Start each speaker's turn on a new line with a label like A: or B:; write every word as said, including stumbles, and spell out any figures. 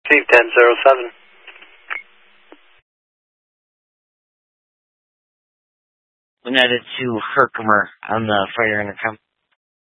A: Steve ten zero seven.
B: United to Herkimer on the freighter intercom.